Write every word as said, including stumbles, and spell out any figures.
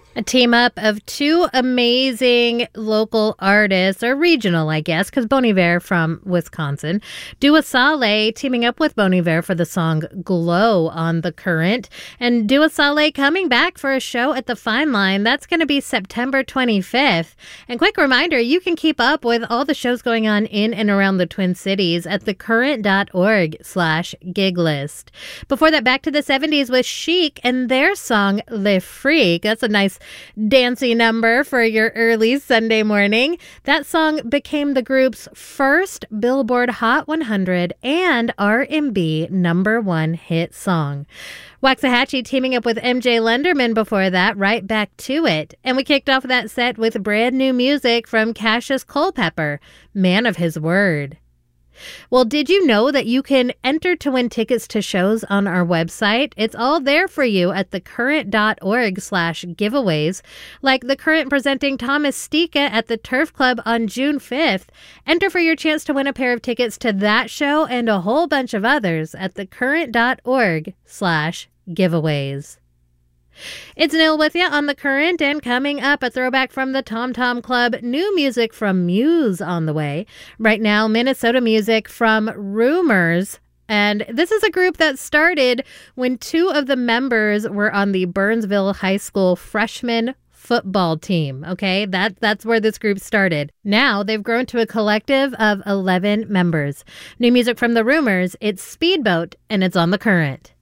A team up of two amazing local artists, or regional, I guess, because Bon Iver from Wisconsin. Dua Saleh teaming up with Bon Iver for the song Glow on The Current. And Dua Saleh coming back for a show at the Fine Line. That's going to be September twenty-fifth. And quick reminder, you can keep up with all the shows going on in and around the Twin Cities at thecurrent.org slash gig list. Before that, back to the seventies with Chic and their song Le Freak. That's a nice dancey number for your early Sunday morning. That song became the group's first Billboard Hot one hundred and R and B number one hit song. Waxahachie teaming up with M J Lenderman before that, Right Back to It. And we kicked off that set with brand new music from Cassius Culpepper, Man of His Word. Well, did you know that you can enter to win tickets to shows on our website? It's all there for you at thecurrent.org slash giveaways. Like The Current presenting Thomas Stika at the Turf Club on June fifth. Enter for your chance to win a pair of tickets to that show and a whole bunch of others at thecurrent.org slash giveaways. It's Nil with you on The Current, and coming up, a throwback from the Tom Tom Club, new music from Muse on the way. Right now, Minnesota music from Rumors. And this is a group that started when two of the members were on the Burnsville High School freshman football team. Okay, that, that's where this group started. Now they've grown to a collective of eleven members. New music from the Rumors, it's Speedboat, and it's on The Current.